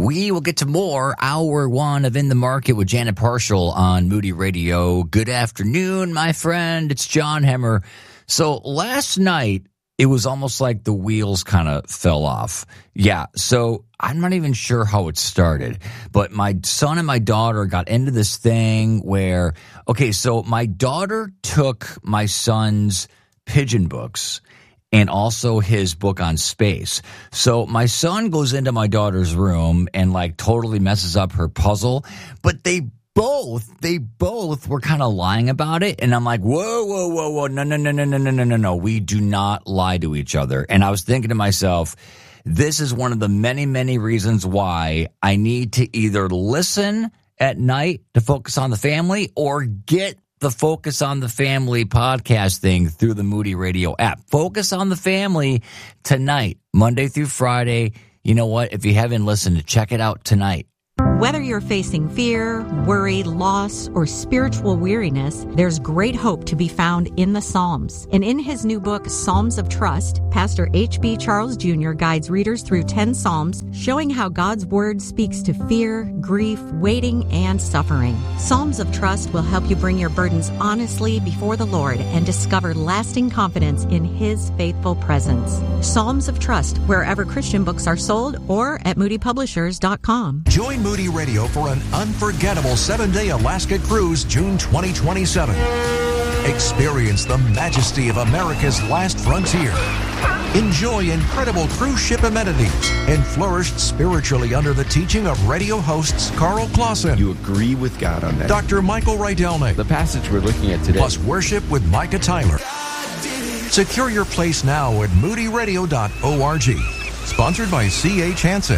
We will get to more Hour 1 of In the Market with Janet Parshall on Moody Radio. Good afternoon, my friend. It's John Hemmer. So last night, it was almost like the wheels kind of fell off. Yeah, so I'm not even sure how it started, but my son and my daughter got into this thing where, okay, so my daughter took my son's pigeon books and also his book on space. So my son goes into my daughter's room and like totally messes up her puzzle, but they both were kind of lying about it. And I'm like, whoa, no. We do not lie to each other. And I was thinking to myself, this is one of the many, many reasons why I need to either listen at night to focus on the family or get the Focus on the Family podcast thing through the Moody Radio app. Focus on the Family tonight, Monday through Friday. You know what? If you haven't listened, check it out tonight. Whether you're facing fear, worry, loss, or spiritual weariness, there's great hope to be found in the Psalms. And in his new book, Psalms of Trust, Pastor H.B. Charles Jr. guides readers through 10 Psalms, showing how God's Word speaks to fear, grief, waiting, and suffering. Psalms of Trust will help you bring your burdens honestly before the Lord and discover lasting confidence in His faithful presence. Psalms of Trust, wherever Christian books are sold or at moodypublishers.com. Join Moody Radio for an unforgettable 7-day Alaska cruise, June 2027. Experience the majesty of America's last frontier. Enjoy incredible cruise ship amenities and flourish spiritually under the teaching of radio hosts Carl Clausen. You agree with God on that. Dr. Michael Rydelnik. The passage we're looking at today. Plus worship with Micah Tyler. Secure your place now at moodyradio.org. Sponsored by C.H. Hansen.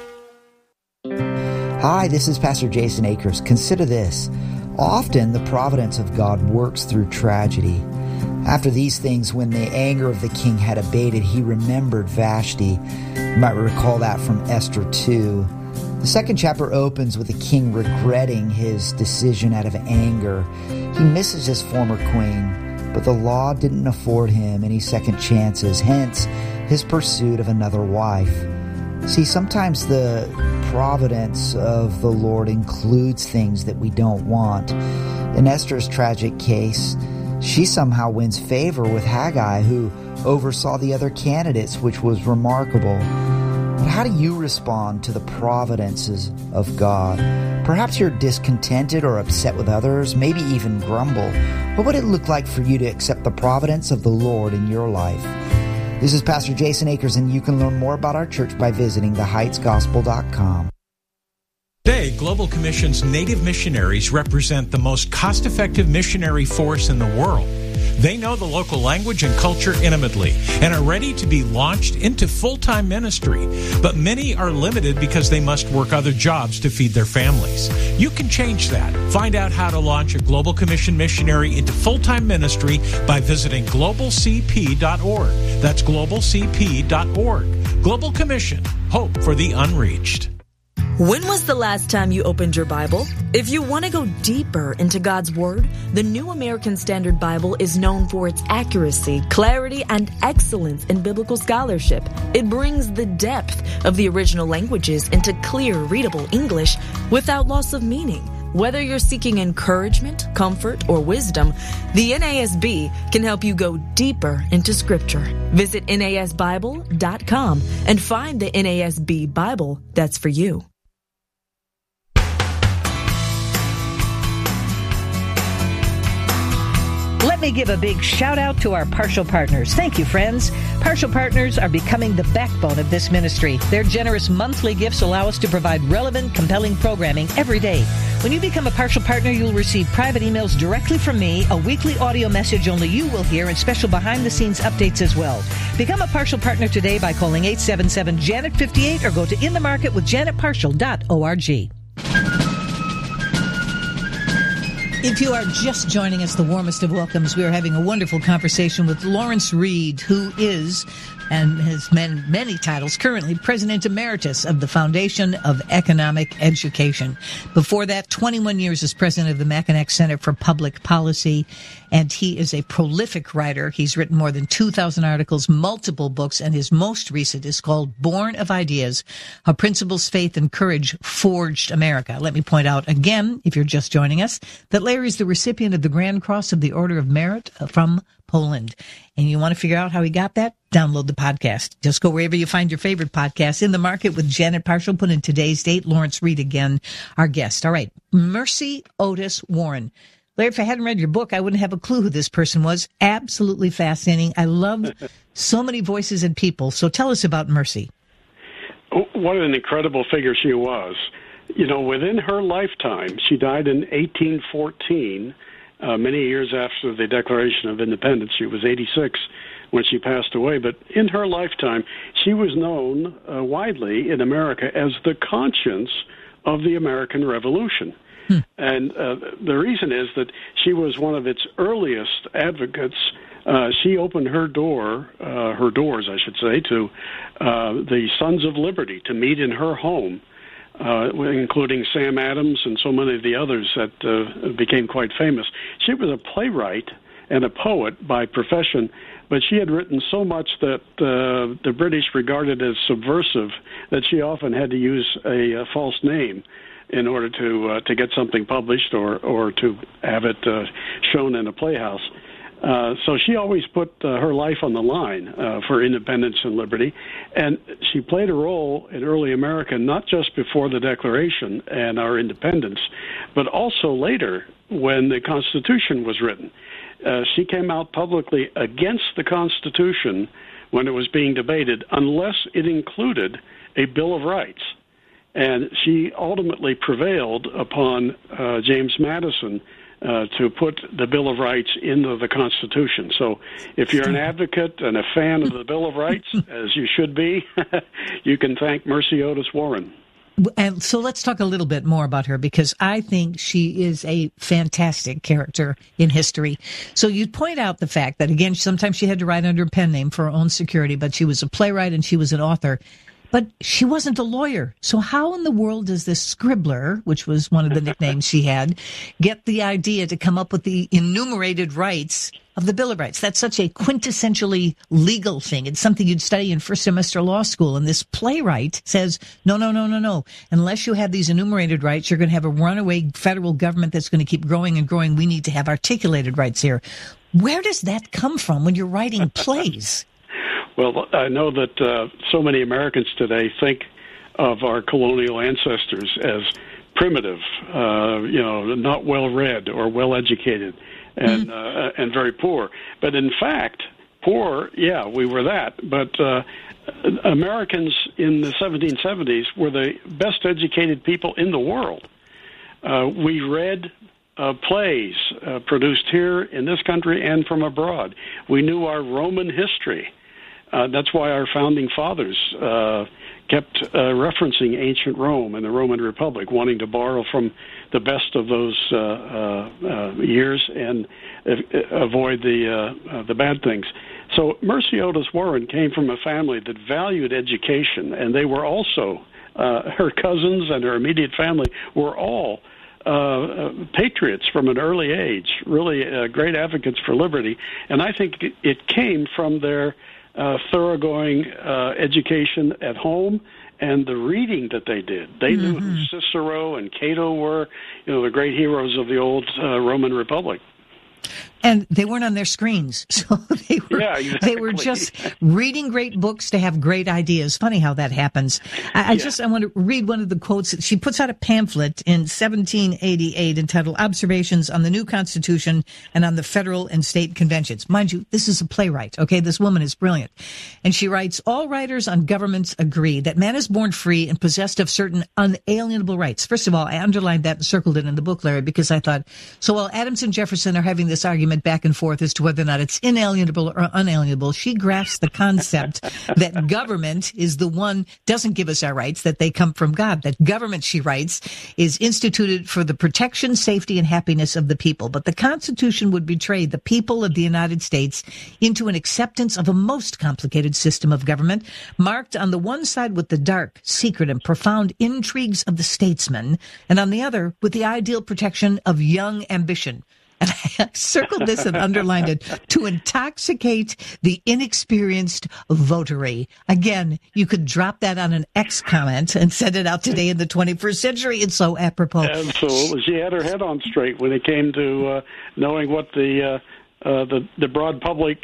Hi, this is Pastor Jason Akers. Consider this. Often the providence of God works through tragedy. After these things, when the anger of the king had abated, he remembered Vashti. You might recall that from Esther 2. The second chapter opens with the king regretting his decision out of anger. He misses his former queen, but the law didn't afford him any second chances, hence his pursuit of another wife. See, sometimes the providence of the Lord includes things that we don't want. In Esther's tragic case, she somehow wins favor with Haggai, who oversaw the other candidates, which was remarkable. But how do you respond to the providences of God? Perhaps you're discontented or upset with others, maybe even grumble. What would it look like for you to accept the providence of the Lord in your life? This is Pastor Jason Akers, and you can learn more about our church by visiting theheightsgospel.com. Today, Global Commission's Native missionaries represent the most cost-effective missionary force in the world. They know the local language and culture intimately and are ready to be launched into full-time ministry. But many are limited because they must work other jobs to feed their families. You can change that. Find out how to launch a Global Commission missionary into full-time ministry by visiting globalcp.org. That's globalcp.org. Global Commission. Hope for the unreached. When was the last time you opened your Bible? If you want to go deeper into God's Word, the New American Standard Bible is known for its accuracy, clarity, and excellence in biblical scholarship. It brings the depth of the original languages into clear, readable English without loss of meaning. Whether you're seeking encouragement, comfort, or wisdom, the NASB can help you go deeper into Scripture. Visit NASBible.com and find the NASB Bible that's for you. Let me give a big shout out to our Partial Partners. Thank you, friends. Partial Partners are becoming the backbone of this ministry. Their generous monthly gifts allow us to provide relevant, compelling programming every day. When you become a Partial Partner, you'll receive private emails directly from me, a weekly audio message only you will hear, and special behind-the-scenes updates as well. Become a Partial Partner today by calling 877-JANET-58 or go to inthemarketwithjanetpartial.org. If you are just joining us, the warmest of welcomes. We are having a wonderful conversation with Lawrence Reed, who is, and has many titles, currently President Emeritus of the Foundation of Economic Education. Before that, 21 years as President of the Mackinac Center for Public Policy, and he is a prolific writer. He's written more than 2,000 articles, multiple books, and his most recent is called Born of Ideas, How Principles, Faith, and Courage Forged America. Let me point out again, if you're just joining us, that Larry's the recipient of the Grand Cross of the Order of Merit from Poland. And you want to figure out how he got that? Download the podcast. Just go wherever you find your favorite podcast. In the Market with Janet Parshall. Put in today's date. Lawrence Reed again, our guest. All right. Mercy Otis Warren. Larry, if I hadn't read your book, I wouldn't have a clue who this person was. Absolutely fascinating. I love so many voices and people. So tell us about Mercy. What an incredible figure she was. You know, within her lifetime, she died in 1814, many years after the Declaration of Independence. She was 86 when she passed away. But in her lifetime, she was known widely in America as the conscience of the American Revolution. And the reason is that she was one of its earliest advocates. She opened her doors, I should say, to the Sons of Liberty to meet in her home, including Sam Adams and so many of the others that became quite famous. She was a playwright and a poet by profession, but she had written so much that the British regarded as subversive that she often had to use a false name in order to get something published or to have it shown in a playhouse. So she always put her life on the line for independence and liberty, and she played a role in early America, not just before the Declaration and our independence, but also later when the Constitution was written. She came out publicly against the Constitution when it was being debated, unless it included a Bill of Rights. And she ultimately prevailed upon James Madison to put the Bill of Rights into the Constitution. So if you're an advocate and a fan of the Bill of Rights, as you should be, you can thank Mercy Otis Warren. And so let's talk a little bit more about her, because I think she is a fantastic character in history. So you point out the fact that, again, sometimes she had to write under a pen name for her own security, but she was a playwright and she was an author. But she wasn't a lawyer. So how in the world does this scribbler, which was one of the nicknames she had, get the idea to come up with the enumerated rights of the Bill of Rights? That's such a quintessentially legal thing. It's something you'd study in first semester law school. And this playwright says, no. Unless you have these enumerated rights, you're going to have a runaway federal government that's going to keep growing and growing. We need to have articulated rights here. Where does that come from when you're writing plays? Well, I know that so many Americans today think of our colonial ancestors as primitive, not well-read or well-educated, and very poor. But in fact, poor, yeah, we were that. But Americans in the 1770s were the best educated people in the world. We read plays produced here in this country and from abroad. We knew our Roman history. That's why our founding fathers kept referencing ancient Rome and the Roman Republic, wanting to borrow from the best of those years and avoid the bad things. So Mercy Otis Warren came from a family that valued education, and they were also, her cousins and her immediate family were all patriots from an early age, really great advocates for liberty. And I think it came from their thoroughgoing education at home and the reading that they did. They knew who Cicero and Cato were, the great heroes of the old Roman Republic. And they weren't on their screens, so they were just reading great books to have great ideas. Funny how that happens. I want to read one of the quotes. She puts out a pamphlet in 1788 entitled Observations on the New Constitution and on the Federal and State Conventions. Mind you, this is a playwright, okay? This woman is brilliant. And she writes, all writers on governments agree that man is born free and possessed of certain unalienable rights. First of all, I underlined that and circled it in the book, Larry, because I thought, so while Adams and Jefferson are having this argument argument back and forth as to whether or not it's inalienable or unalienable. She grasps the concept that government is the one, doesn't give us our rights, that they come from God. That government, she writes, is instituted for the protection, safety, and happiness of the people. But the Constitution would betray the people of the United States into an acceptance of a most complicated system of government, marked on the one side with the dark, secret, and profound intrigues of the statesman, and on the other with the ideal protection of young ambition. And I circled this and underlined it, to intoxicate the inexperienced votary. Again, you could drop that on an X comment and send it out today in the 21st century. It's so apropos. Absolutely. She had her head on straight when it came to knowing what the broad public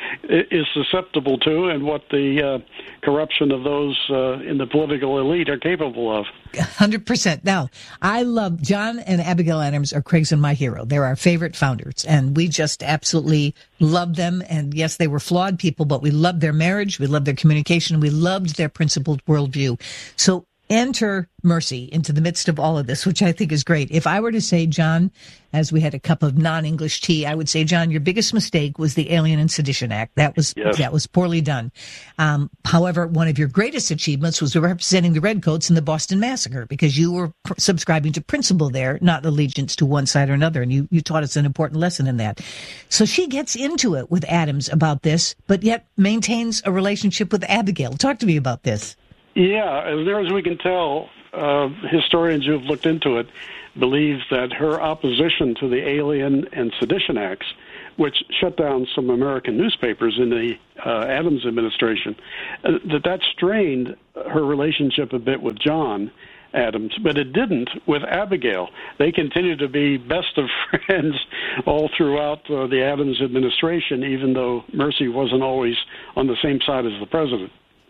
is susceptible to and what the corruption of those in the political elite are capable of. 100%. Now, I love John and Abigail Adams are Craig's and my hero. They're our favorite founders, and we just absolutely love them. And yes, they were flawed people, but we loved their marriage, we loved their communication, we loved their principled worldview. So enter Mercy into the midst of all of this, which I think is great. If I were to say, John, as we had a cup of non-English tea, I would say, John, your biggest mistake was the Alien and Sedition Act. That was poorly done. However, one of your greatest achievements was representing the Redcoats in the Boston Massacre, because you were subscribing to principle there, not allegiance to one side or another. And you taught us an important lesson in that. So she gets into it with Adams about this, but yet maintains a relationship with Abigail. Talk to me about this. Yeah, as near as we can tell, historians who have looked into it believe that her opposition to the Alien and Sedition Acts, which shut down some American newspapers in the Adams administration, that strained her relationship a bit with John Adams, but it didn't with Abigail. They continued to be best of friends all throughout the Adams administration, even though Mercy wasn't always on the same side as the president.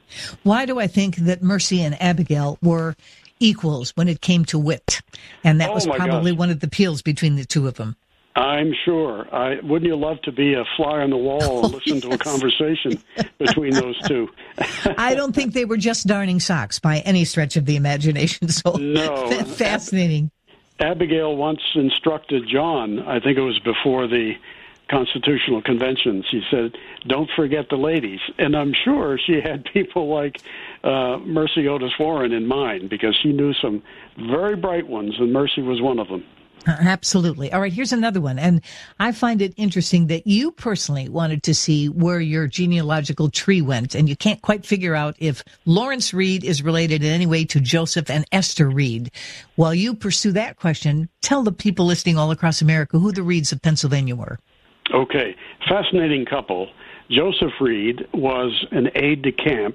Why do I think that Mercy and Abigail were equals when it came to wit? And that was probably one of the appeals between the two of them. I'm sure. Wouldn't you love to be a fly on the wall and listen to a conversation between those two? I don't think they were just darning socks by any stretch of the imagination. So no. Fascinating. Abigail once instructed John, I think it was before the Constitutional Convention, she said, "Don't forget the ladies." And I'm sure she had people like Mercy Otis Warren in mind, because she knew some very bright ones, and Mercy was one of them. Absolutely. All right, here's another one. And I find it interesting that you personally wanted to see where your genealogical tree went, and you can't quite figure out if Lawrence Reed is related in any way to Joseph and Esther Reed. While you pursue that question, tell the people listening all across America who the Reeds of Pennsylvania were. Okay, fascinating couple. Joseph Reed was an aide-de-camp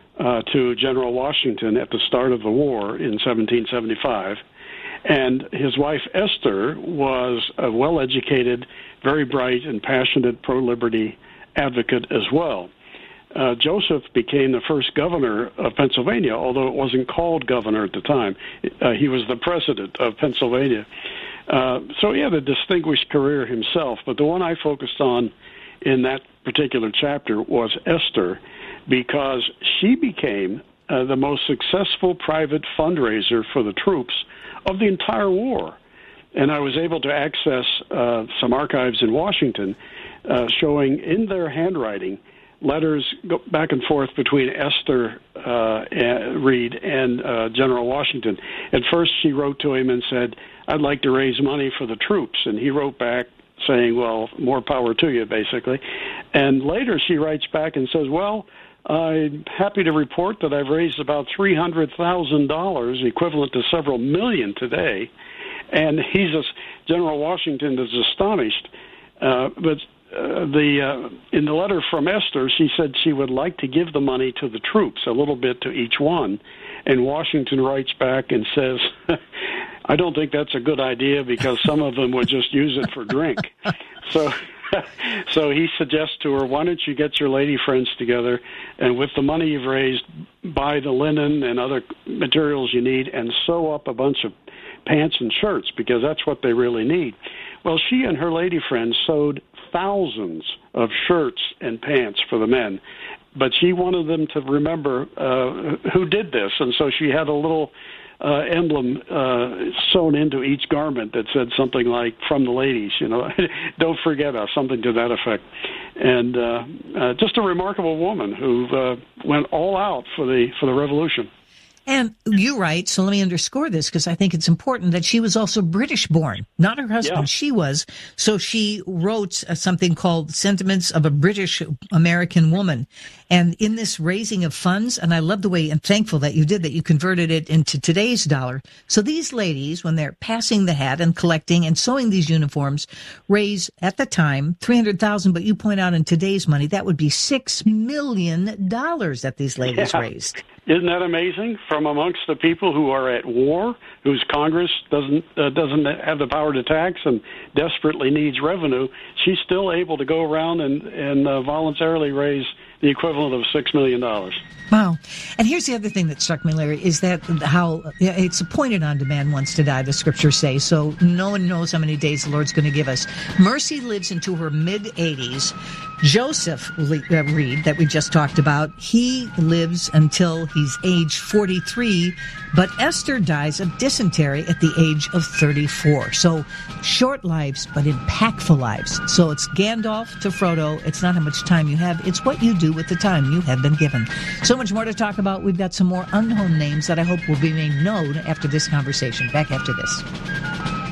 to General Washington at the start of the war in 1775, and his wife Esther was a well-educated, very bright and passionate pro-liberty advocate as well. Joseph became the first governor of Pennsylvania, although it wasn't called governor at the time. He was the president of Pennsylvania. So he had a distinguished career himself, but the one I focused on in that particular chapter was Esther, because she became the most successful private fundraiser for the troops of the entire war. And I was able to access some archives in Washington showing in their handwriting letters go back and forth between Esther Reed and General Washington. At first, she wrote to him and said, "I'd like to raise money for the troops." And he wrote back saying, "Well, more power to you," basically. And later she writes back and says, "Well, I'm happy to report that I've raised about $300,000, equivalent to several million today." And General Washington is astonished. But in the letter from Esther, she said she would like to give the money to the troops, a little bit to each one. And Washington writes back and says, "I don't think that's a good idea, because some of them would just use it for drink." So he suggests to her, "Why don't you get your lady friends together, and with the money you've raised, buy the linen and other materials you need, and sew up a bunch of pants and shirts, because that's what they really need." Well, she and her lady friends sewed thousands of shirts and pants for the men, but she wanted them to remember who did this, and so she had a little emblem sewn into each garment that said something like "From the ladies," don't forget us, something to that effect. And just a remarkable woman who went all out for the revolution. And you write, so let me underscore this because I think it's important that she was also British born, not her husband. Yeah. She was. So she wrote something called Sentiments of a British American Woman. And in this raising of funds, and I love the way, and thankful that you did that, you converted it into today's dollar. So these ladies, when they're passing the hat and collecting and sewing these uniforms, raise at the time $300,000, but you point out in today's money, that would be $6 million that these ladies raised. Isn't that amazing? From amongst the people who are at war, whose Congress doesn't have the power to tax and desperately needs revenue, she's still able to go around and voluntarily raise the equivalent of $6 million. Wow. And here's the other thing that struck me, Larry, is that how it's appointed unto man once to die, the scriptures say. So no one knows how many days the Lord's going to give us. Mercy lives into her mid-80s. Joseph Reed, that we just talked about, he lives until he's age 43, but Esther dies of dysentery at the age of 34. So short lives, but impactful lives. So it's Gandalf to Frodo. It's not how much time you have. It's what you do with the time you have been given. So much more to talk about. We've got some more unknown names that I hope will be made known after this conversation. Back after this.